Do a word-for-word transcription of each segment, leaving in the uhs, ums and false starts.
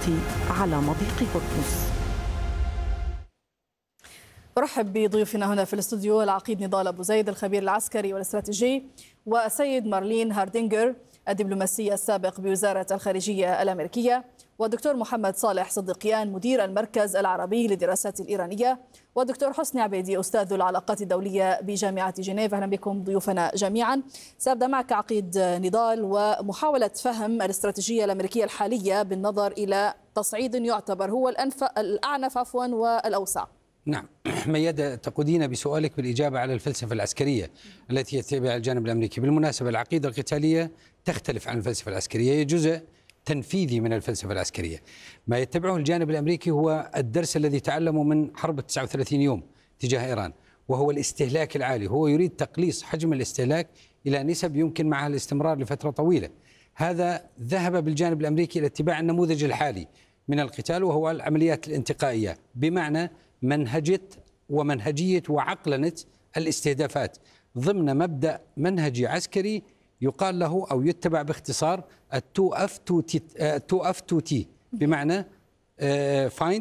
الضغط على مضيق هرمز. أرحب بضيوفنا هنا في الاستوديو العقيد نضال أبو زيد الخبير العسكري والاستراتيجي، والسيد مارلين هاردينجر الدبلوماسي السابق بوزارة الخارجية الأمريكية، والدكتور محمد صالح صديقيان مدير المركز العربي للدراسات الإيرانية، والدكتور حسني عبيدي أستاذ العلاقات الدولية بجامعة جنيف. أهلا بكم ضيوفنا جميعا. سأبدأ معك عقيد نضال ومحاولة فهم الاستراتيجية الأمريكية الحالية بالنظر إلى تصعيد يعتبر هو الأعنف عفوا والأوسع. نعم، ميادة تقودين بسؤالك بالإجابة على الفلسفة العسكرية التي يتبعها الجانب الأمريكي. بالمناسبة العقيدة القتالية تختلف عن الفلسفة العسكرية، هي جزء تنفيذي من الفلسفة العسكرية. ما يتبعه الجانب الأمريكي هو الدرس الذي تعلمه من حرب تسعة وثلاثين يوم تجاه إيران، وهو الاستهلاك العالي. هو يريد تقليص حجم الاستهلاك إلى نسب يمكن معها الاستمرار لفترة طويلة. هذا ذهب بالجانب الأمريكي إلى اتباع النموذج الحالي من القتال، وهو العمليات الانتقائية، بمعنى منهجة ومنهجية وعقلنة الاستهدافات ضمن مبدأ منهجي عسكري يقال له أو يتبع باختصار التو اف تو اف تو تي، بمعنى فايند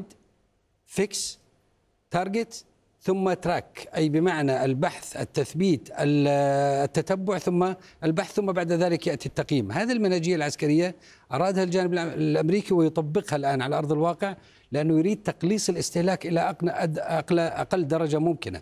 فيكس تارجت ثم تراك، أي بمعنى البحث التثبيت التتبع ثم البحث ثم بعد ذلك يأتي التقييم. هذه المنهجية العسكرية أرادها الجانب الأمريكي ويطبقها الآن على أرض الواقع، لأنه يريد تقليص الاستهلاك إلى أقل, أقل درجة ممكنة.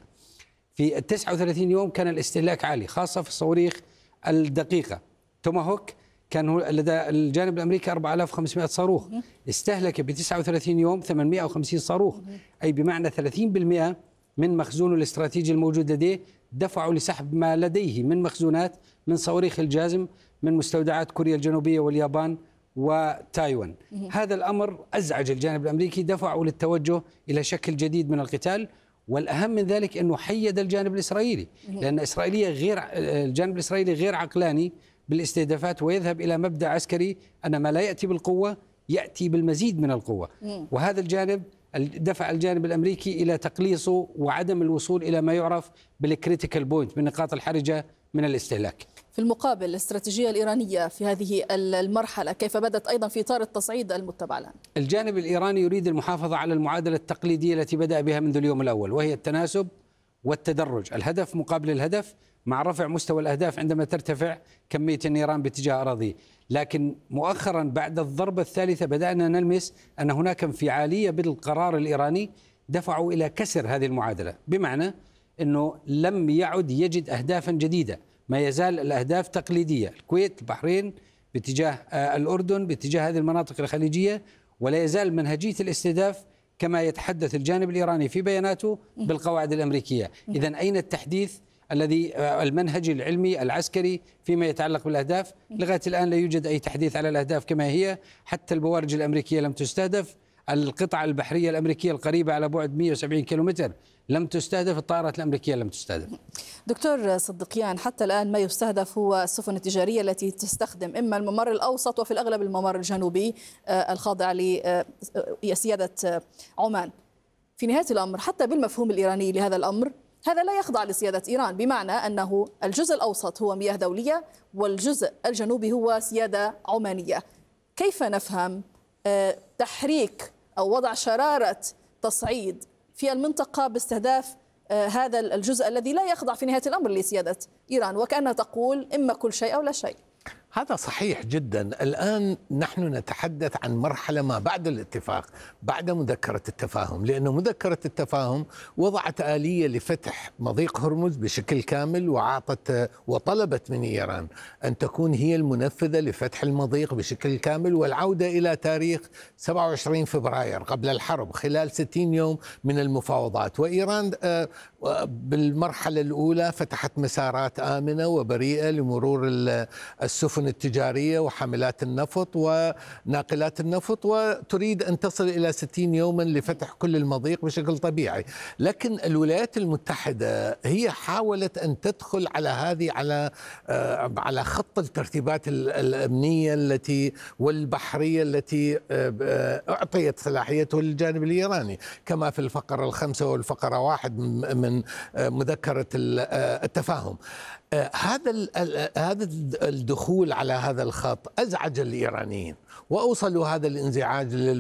في التسعة وثلاثين يوم كان الاستهلاك عالي، خاصة في الصواريخ الدقيقة. توماهوك كان لدى الجانب الأمريكي أربعة آلاف وخمسمائة صاروخ، استهلك ب تسعة وثلاثين يوم ثمانمائة وخمسين صاروخ، أي بمعنى ثلاثين بالمئة من مخزونه الاستراتيجي الموجود لديه دفعوا لسحب ما لديه من مخزونات من صواريخ الجازم من مستودعات كوريا الجنوبية واليابان وتايوان. هذا الأمر أزعج الجانب الأمريكي، دفعوا للتوجه إلى شكل جديد من القتال. والأهم من ذلك أنه حيد الجانب الإسرائيلي، لأن إسرائيلية غير الجانب الإسرائيلي غير عقلاني بالاستهدافات، ويذهب إلى مبدأ عسكري أن ما لا يأتي بالقوة يأتي بالمزيد من القوة. وهذا الجانب دفع الجانب الأمريكي إلى تقليصه وعدم الوصول إلى ما يعرف بالكريتيكال بوينت، بالنقاط الحرجة من الاستهلاك. في المقابل الاستراتيجية الإيرانية في هذه المرحلة كيف بدت أيضا في إطار التصعيد المتبع الآن؟ الجانب الإيراني يريد المحافظة على المعادلة التقليدية التي بدأ بها منذ اليوم الأول، وهي التناسب والتدرج، الهدف مقابل الهدف، مع رفع مستوى الأهداف عندما ترتفع كمية النيران باتجاه أراضيه. لكن مؤخرا بعد الضربة الثالثة بدأنا نلمس أن هناك انفعالية بالقرار الإيراني دفعوا إلى كسر هذه المعادلة، بمعنى أنه لم يعد يجد أهدافا جديدة، ما يزال الأهداف تقليدية، الكويت، البحرين، باتجاه الأردن، باتجاه هذه المناطق الخليجية، ولا يزال منهجية الاستهداف كما يتحدث الجانب الإيراني في بياناته بالقواعد الأمريكية. إذن أين التحديث الذي المنهجي العلمي العسكري فيما يتعلق بالأهداف؟ لغاية الآن لا يوجد أي تحديث على الأهداف كما هي، حتى البوارج الأمريكية لم تستهدف، القطعة البحرية الأمريكية القريبة على بعد مئة وسبعين كيلومتر لم تستهدف، الطائرات الأمريكية لم تستهدف. دكتور صديقيان، حتى الآن ما يستهدف هو السفن التجارية التي تستخدم إما الممر الأوسط وفي الأغلب الممر الجنوبي الخاضع لسيادة عمان. في نهاية الأمر حتى بالمفهوم الإيراني لهذا الأمر هذا لا يخضع لسيادة إيران، بمعنى أنه الجزء الأوسط هو مياه دولية والجزء الجنوبي هو سيادة عمانية. كيف نفهم تحريك أو وضع شرارة تصعيد في المنطقة باستهداف هذا الجزء الذي لا يخضع في نهاية الأمر لسيادة إيران، وكأنها تقول إما كل شيء أو لا شيء؟ هذا صحيح جدا. الآن نحن نتحدث عن مرحلة ما بعد الاتفاق، بعد مذكرة التفاهم، لأن مذكرة التفاهم وضعت آلية لفتح مضيق هرمز بشكل كامل، وعطت وطلبت من إيران أن تكون هي المنفذة لفتح المضيق بشكل كامل والعودة إلى تاريخ سبعة وعشرين فبراير قبل الحرب خلال ستين يوم من المفاوضات. وإيران بالمرحلة الأولى فتحت مسارات آمنة وبريئة لمرور السفن التجارية وحاملات النفط وناقلات النفط، وتريد أن تصل إلى ستين يوما لفتح كل المضيق بشكل طبيعي. لكن الولايات المتحدة هي حاولت أن تدخل على هذه على على خط الترتيبات الأمنية التي والبحرية التي أعطيت صلاحيته للجانب الإيراني، كما في الفقرة الخمسة والفقرة واحد من مذكرة التفاهم. هذا هذا الدخول على هذا الخط أزعج الإيرانيين، وأوصلوا هذا الانزعاج